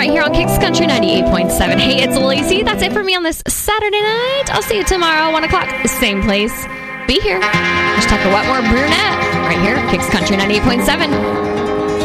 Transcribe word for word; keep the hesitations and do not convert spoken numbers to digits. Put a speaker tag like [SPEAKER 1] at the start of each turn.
[SPEAKER 1] right here on Kicks Country ninety-eight point seven. Hey, it's Lacey. That's it for me on this Saturday night. I'll see you tomorrow, one o'clock, same place. Be here. Just talk to Wetmore Brunette right here, Kicks Country ninety-eight point seven.